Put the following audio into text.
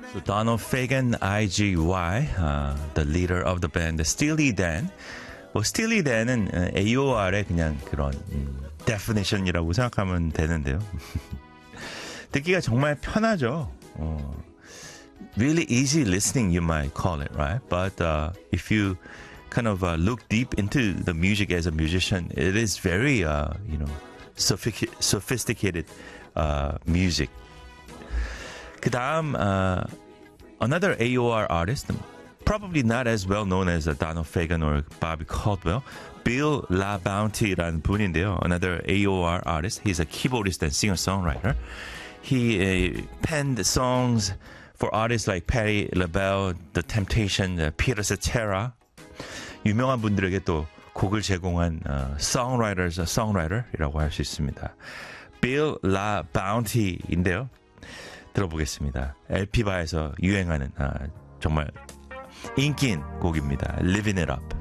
So Donald Fagen, IGY, the leader of the band Steely Dan. 뭐 Steely Dan은 AOR의 그냥 그런 definition이라고 생각하면 되는데요. 듣기가 정말 편하죠. Really easy listening, you might call it, right? But if you kind of look deep into the music as a musician, it is very, sophisticated music. 그 다음, another AOR artist, probably not as well known as Donald Fagen or Bobby Caldwell, Bill LaBounty라는 분인데요. Another AOR artist. He's a keyboardist and singer-songwriter. He penned songs for artists like Patti LaBelle, The Temptation, Peter Cetera. 유명한 분들에게 또 곡을 제공한 songwriter이라고 할 수 있습니다. Bill LaBounty인데요. 들어보겠습니다. LP바에서 유행하는 정말 인기인 곡입니다. Living It Up.